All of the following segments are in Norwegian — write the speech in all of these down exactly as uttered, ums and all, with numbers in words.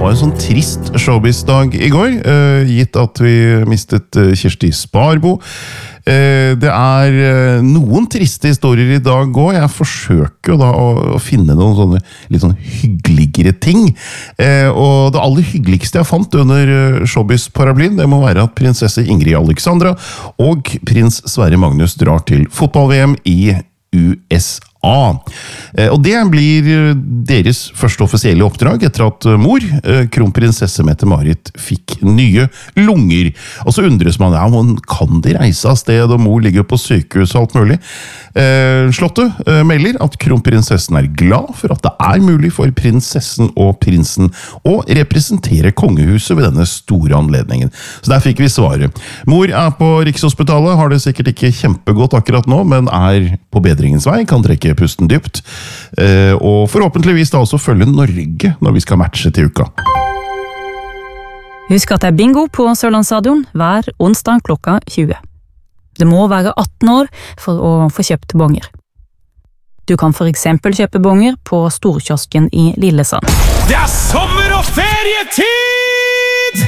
var en sånn trist showbiz-dag i går, uh, gitt at vi mistet uh, Kirsti Sparbo. Uh, det er uh, noen triste historier i dag også. Jeg forsøker da å, å finne noen sånne litt sånn hyggeligere ting. Uh, og det aller hyggeligste jeg fant under uh, showbiz-paraplyen, det må være at prinsesse Ingrid Alexandra og prins Sverre Magnus drar til fotball-V M i U S A. A. Og det blir deres første offisielle oppdrag etter at mor, kronprinsesse Mette-Marit, fikk nye lunger. Og så undres man, ja, men kan de reise av sted, og mor ligger på sykehus og alt mulig? Slottet melder at kronprinsessen er glad for at det er mulig for prinsessen og prinsen å representere kongehuset ved denne store anledningen. Så der fikk vi svaret. Mor er på Rikshospitalet, har det sikkert ikke kjempegodt akkurat nå, men er på bedringens vei, kan trekke pusten dypt, og forhåpentligvis da også følge Norge når vi skal matche til uka. Husk at det er bingo på Sørlandsstadion hver onsdag klokka tjue. Det må være atten år for å få kjøpt bonger. Du kan for eksempel kjøpe bonger på Storkiosken i Lillesand. Det er sommer- og ferietid!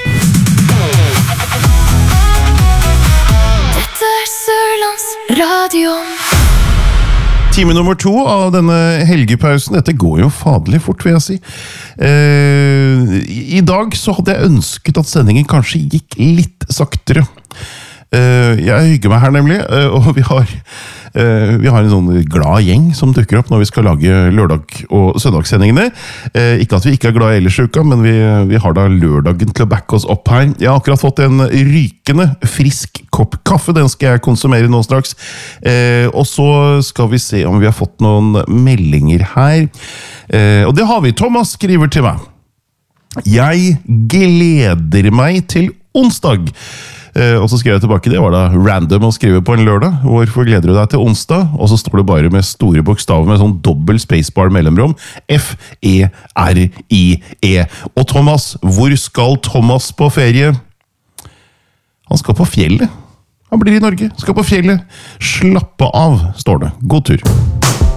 Dette er Sørlandsradioen. Time nummer to av denne helgepausen, dette går jo fadelig fort, vil jeg si. Eh, I dag så hadde jeg ønsket at sendingen kanskje gikk litt saktere. Eh, jeg hygger meg her nemlig, eh, og vi har, eh, vi har en sånn glad gjeng som dukker opp når vi skal lage lørdag- og søndagssendingene. Eh, ikke at vi ikke er glad i ellers i uka, men vi, vi har da lørdagen til å backe oss opp her. Jeg har akkurat fått en rykende frisk kopp kaffe, den skal jeg konsumere nå straks. Eh, og så skal vi se om vi har fått noen meldinger her. Eh, og det har vi. Thomas skriver til meg. Jeg gleder meg til onsdag. Eh, og så skrev jeg tilbake, det var da random å skrive på en lørdag. Hvorfor gleder du deg til onsdag? Og så står det bare med store bokstaver med sånn dobbel spacebar mellomrom. F E R I E. Og Thomas, hvor skal Thomas på ferie? Han skal på fjellet. Han blir i Norge, skal på fjellet. Slappe av, står det. God tur.